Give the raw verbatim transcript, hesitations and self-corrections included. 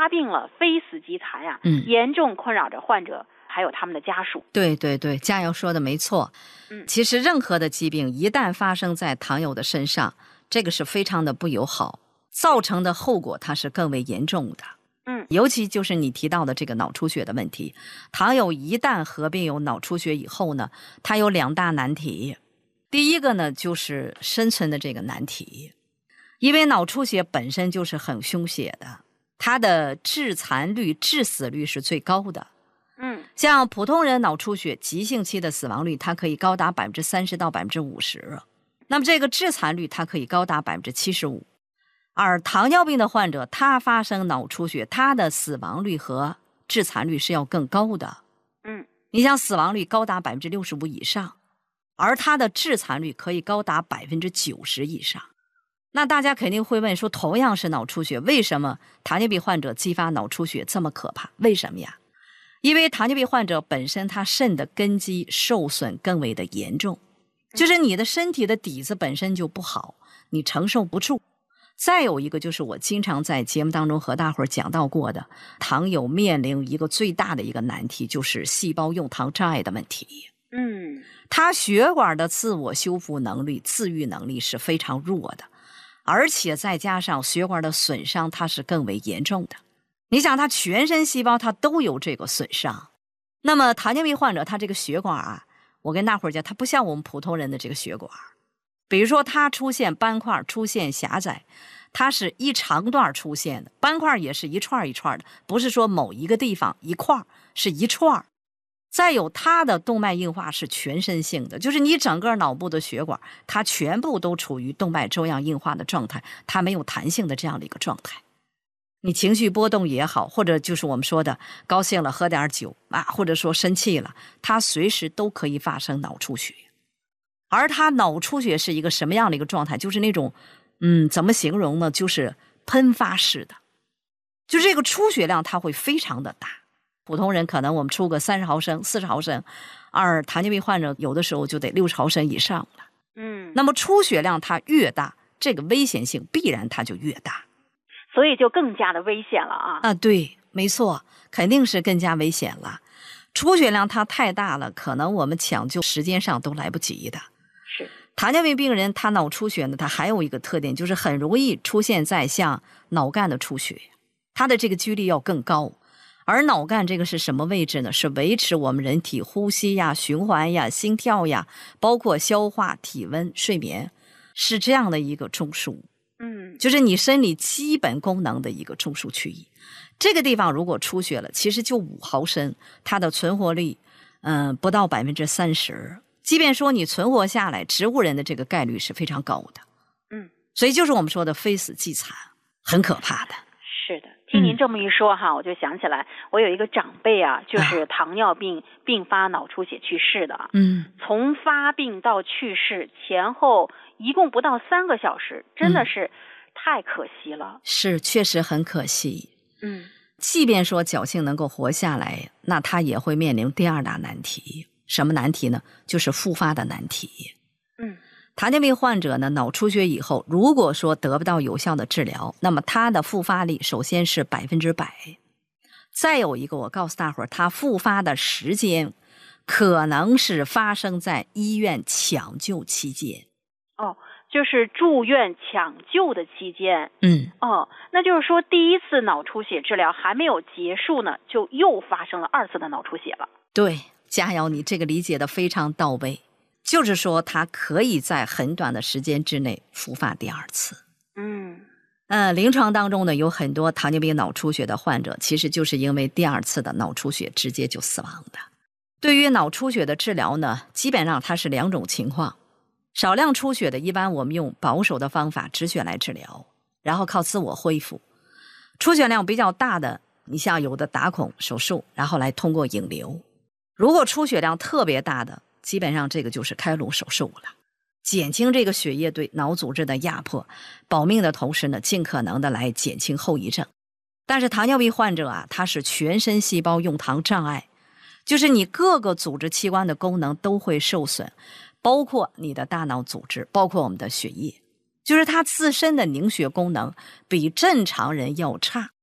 发病了，非死即残呀、啊， 嗯， 严重困扰着患者还有他们的家属。 对对对，佳瑶说的没错。 嗯， 其实任何的疾病一旦发生在糖友的身上，这个是非常的不友好，造成的后果它是更为严重的。 嗯， 尤其就是你提到的这个脑出血的问题，糖友一旦合并有脑出血以后呢，它有两大难题。第一个呢，就是生存的这个难题，因为脑出血本身就是很凶险的，它的致残率、致死率是最高的。 嗯， 像普通人脑出血急性期的死亡率，它可以高达百分之三十到百分之五十，那么这个致残率它可以高达百分之七十五。而糖尿病的患者，他发生脑出血，他的死亡率和致残率是要更高的。 嗯， 你像死亡率高达百分之六十五以上，而他的致残率可以高达百分之九十以上。那大家肯定会问说，同样是脑出血，为什么糖尿病患者激发脑出血这么可怕？为什么呀？因为糖尿病患者本身他肾的根基受损更为的严重，就是你的身体的底子本身就不好，你承受不住。再有一个就是我经常在节目当中和大伙儿讲到过的，糖友面临一个最大的一个难题，就是细胞用糖障碍的问题。 嗯， 它血管的自我修复能力、自愈能力是非常弱的，而且再加上血管的损伤，它是更为严重的。你想，他全身细胞他都有这个损伤，那么糖尿病患者他这个血管啊，我跟大伙儿讲，它不像我们普通人的这个血管，比如说它出现斑块、出现狭窄，它是一长段出现的，斑块也是一串一串的，不是说某一个地方一块，是一串。再有它的动脉硬化是全身性的，就是你整个脑部的血管它全部都处于动脉粥样硬化的状态，它没有弹性的这样的一个状态。你情绪波动也好，或者就是我们说的高兴了喝点酒啊，或者说生气了，它随时都可以发生脑出血。而它脑出血是一个什么样的一个状态？就是那种嗯，怎么形容呢？就是喷发式的，就这个出血量它会非常的大。普通人可能我们出个三十毫升、四十毫升，而糖尿病患者有的时候就得六十毫升以上了。 嗯， 那么出血量它越大，这个危险性必然它就越大。 所以就更加的危险了啊！ 啊，对，没错，肯定是更加危险了。出血量它太大了，可能我们抢救时间上都来不及的。 是糖尿病病人他脑出血呢，他还有一个特点，就是很容易出现在像脑干的出血，它的这个几率要更高。而脑干这个是什么位置呢？是维持我们人体呼吸呀、循环呀、心跳呀，包括消化、体温、睡眠，是这样的一个中枢。 嗯， 就是你生理基本功能的一个中枢区域。这个地方如果出血了，其实就五毫升，它的存活率嗯、呃、不到百分之三十。即便说你存活下来，植物人的这个概率是非常高的。 嗯， 所以就是我们说的非死即残，很可怕的。 是的，听您这么一说哈、嗯、我就想起来我有一个长辈啊，就是糖尿病并发脑出血去世的。 嗯， 从发病到去世前后一共不到三个小时，真的是太可惜了。 嗯、是，确实很可惜。 嗯， 即便说侥幸能够活下来，那他也会面临第二大难题。什么难题呢？就是复发的难题。 嗯， 糖尿病患者呢，脑出血以后，如果说得不到有效的治疗，那么他的复发率首先是百分之百。再有一个，我告诉大伙儿，他复发的时间可能是发生在医院抢救期间。 哦，就是住院抢救的期间。 嗯， 哦，那就是说第一次脑出血治疗还没有结束呢，就又发生了二次的脑出血了。 对，佳瑶，你这个理解的非常到位。就是说它可以在很短的时间之内复发第二次。 嗯， 呃，临床当中呢，有很多糖尿病脑出血的患者，其实就是因为第二次的脑出血直接就死亡的。对于脑出血的治疗呢，基本上它是两种情况。少量出血的，一般我们用保守的方法止血来治疗，然后靠自我恢复。出血量比较大的，你像有的打孔手术，然后来通过引流。如果出血量特别大的，基本上这个就是开颅手术了，减轻这个血液对脑组织的压迫，保命的同时呢，尽可能的来减轻后遗症。但是糖尿病患者啊，他是全身细胞用糖障碍，就是你各个组织器官的功能都会受损，包括你的大脑组织，包括我们的血液，就是它自身的凝血功能比正常人要差。